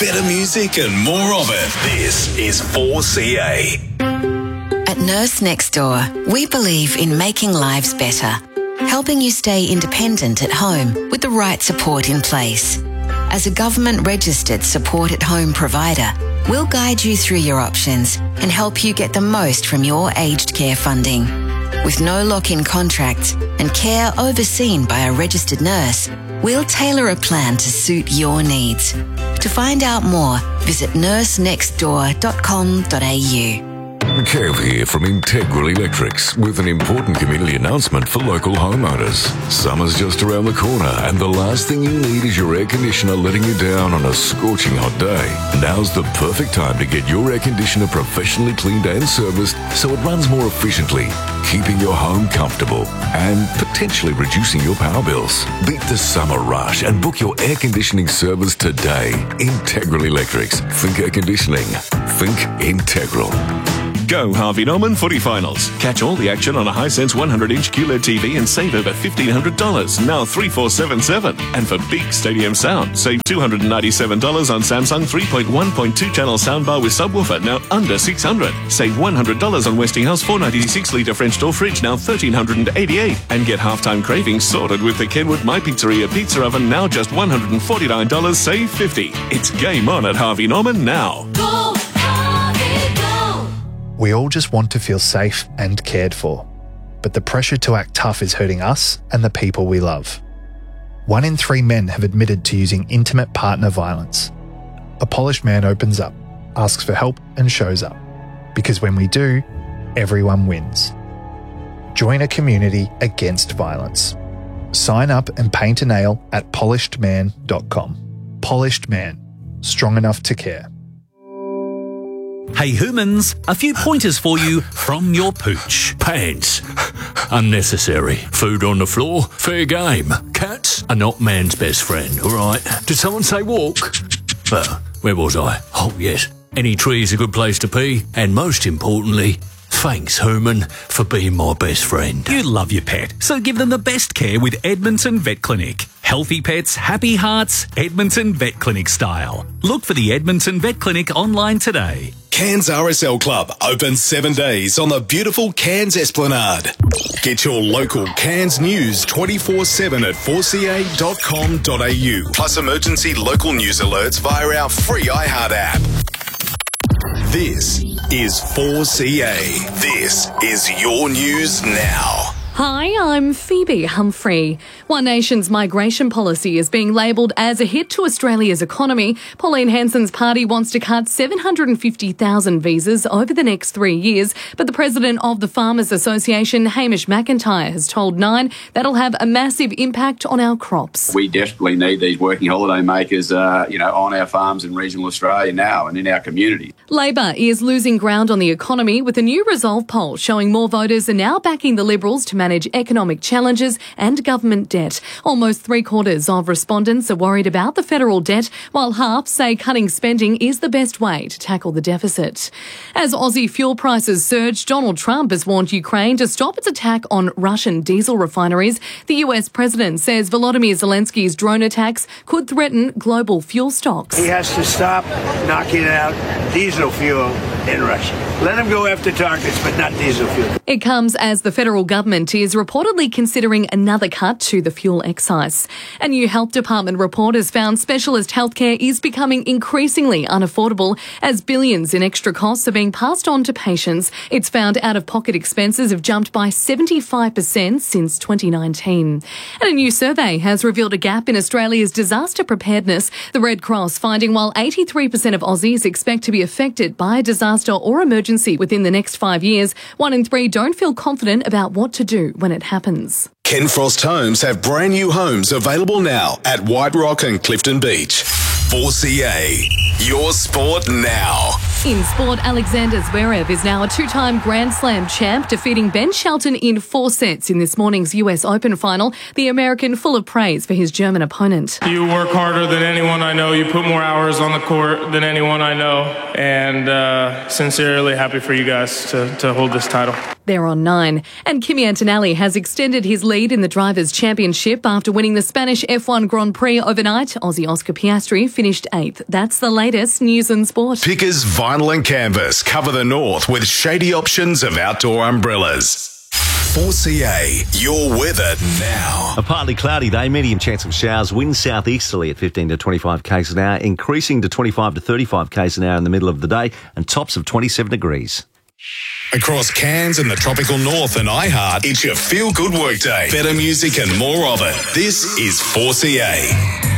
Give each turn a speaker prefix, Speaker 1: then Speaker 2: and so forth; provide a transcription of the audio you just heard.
Speaker 1: better music and more of it. This is 4CA.
Speaker 2: At Nurse Next Door, we believe in making lives better, helping you stay independent at home with the right support in place. As a government-registered support-at-home provider, we'll guide you through your options and help you get the most from your aged care funding. With no lock-in contracts and care overseen by a registered nurse, we'll tailor a plan to suit your needs. To find out more, visit nursenextdoor.com.au.
Speaker 3: Kev here from Integral Electrics with an important community announcement for local homeowners. Summer's just around the corner and the last thing you need is your air conditioner letting you down on a scorching hot day. Now's the perfect time to get your air conditioner professionally cleaned and serviced so it runs more efficiently, keeping your home comfortable and potentially reducing your power bills. Beat the summer rush and book your air conditioning service today. Integral Electrics. Think air conditioning. Think Integral.
Speaker 4: Go Harvey Norman Footy Finals. Catch all the action on a Hisense 100-inch QLED TV and save over $1,500, now 3477. And for big stadium sound, save $297 on Samsung 3.1.2 channel soundbar with subwoofer, now under $600. Save $100 on Westinghouse 496-litre French door fridge, now $1,388. And get halftime cravings sorted with the Kenwood My Pizzeria pizza oven, now just $149, save $50. It's game on at Harvey Norman now.
Speaker 5: Go, Harvey, go!
Speaker 6: We all just want to feel safe and cared for, but the pressure to act tough is hurting us and the people we love. 1 in 3 men have admitted to using intimate partner violence. A polished man opens up, asks for help and shows up. Because when we do, everyone wins. Join a community against violence. Sign up and paint a nail at polishedman.com. Polished Man. Strong enough to care.
Speaker 7: Hey humans, a few pointers for you from your pooch.
Speaker 8: Pants. Unnecessary. Food on the floor. Fair game. Cats are not man's best friend, all right? Did someone say walk? Where was I? Oh, yes. Any tree is a good place to pee. And most importantly, thanks, Herman, for being my best friend.
Speaker 7: You love your pet, so give them the best care with Edmonton Vet Clinic. Healthy pets, happy hearts, Edmonton Vet Clinic style. Look for the Edmonton Vet Clinic online today.
Speaker 1: Cairns RSL Club, open 7 days on the beautiful Cairns Esplanade. Get your local Cairns news 24/7 at 4ca.com.au. Plus emergency local news alerts via our free iHeart app. This is 4CA. This is your news now.
Speaker 9: Hi, I'm Phoebe Humphrey. One Nation's migration policy is being labelled as a hit to Australia's economy. Pauline Hanson's party wants to cut 750,000 visas over the next 3 years, but the president of the Farmers Association, Hamish McIntyre, has told Nine that'll have a massive impact on our crops.
Speaker 10: We desperately need these working holiday makers, on our farms in regional Australia now and in our community.
Speaker 9: Labor is losing ground on the economy with a new Resolve poll showing more voters are now backing the Liberals to manage economic challenges and government debt. Almost 3/4 of respondents are worried about the federal debt, while half say cutting spending is the best way to tackle the deficit. As Aussie fuel prices surge, Donald Trump has warned Ukraine to stop its attack on Russian diesel refineries. The US president says Volodymyr Zelensky's drone attacks could threaten global fuel stocks.
Speaker 11: He has to stop knocking out diesel fuel in Russia. Let him go after targets, but not diesel fuel.
Speaker 9: It comes as the federal government is reportedly considering another cut to the fuel excise. A new health department report has found specialist healthcare is becoming increasingly unaffordable as billions in extra costs are being passed on to patients. It's found out-of-pocket expenses have jumped by 75% since 2019. And a new survey has revealed a gap in Australia's disaster preparedness. The Red Cross finding while 83% of Aussies expect to be affected by a disaster or emergency within the next 5 years, 1 in 3 don't feel confident about what to do when it happens.
Speaker 1: Ken Frost Homes have brand new homes available now at White Rock and Clifton Beach. 4CA, your sport now.
Speaker 9: In sport, Alexander Zverev is now a 2-time Grand Slam champ, defeating Ben Shelton in 4 sets in this morning's US Open final. The American full of praise for his German opponent.
Speaker 12: You work harder than anyone I know. You put more hours on the court than anyone I know. And sincerely happy for you guys to hold this title.
Speaker 9: They're on 9. And Kimi Antonelli has extended his lead in the Drivers' Championship after winning the Spanish F1 Grand Prix overnight. Aussie Oscar Piastri finished 8th. That's the latest news and sport.
Speaker 1: Pickers Vinyl and Canvas cover the north with shady options of outdoor umbrellas. 4CA, your weather now.
Speaker 13: A partly cloudy day, medium chance of showers, wind southeasterly at 15 to 25 k's an hour, increasing to 25 to 35 k's an hour in the middle of the day, and tops of 27 degrees.
Speaker 1: Across Cairns and the tropical north and iHeart, it's your feel-good workday. Better music and more of it. This is 4CA.